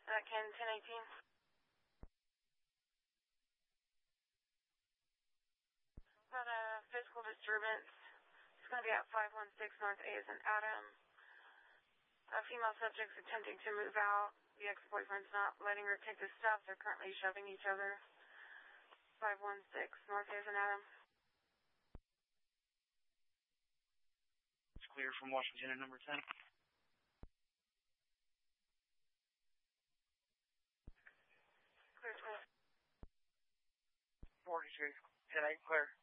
Ken 1018. About a physical disturbance. It's going to be at 516 North A as in Adam. A female subject's attempting to move out. The ex-boyfriend's not letting her take the steps. They're currently shoving each other. 516 North A as in Adam. It's clear from Washington at number 10. Clear 42. 10-8, clear.